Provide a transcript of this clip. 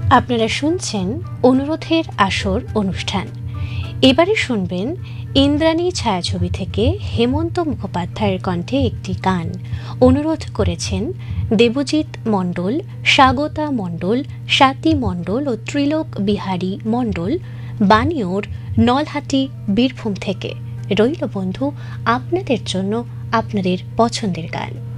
আপনারা শুনছেন অনুরোধের আসর অনুষ্ঠান। এবারে শুনবেন ইন্দ্রাণী ছায়াছবি থেকে হেমন্ত মুখোপাধ্যায়ের কণ্ঠে একটি গান। অনুরোধ করেছেন দেবজিৎ মণ্ডল, স্বাগতা মণ্ডল, স্বাতী মণ্ডল ও ত্রিলোক বিহারী মণ্ডল, বানিয়োর, নলহাটি, বীরভূম থেকে। রইল বন্ধু আপনাদের জন্য আপনাদের পছন্দের গান।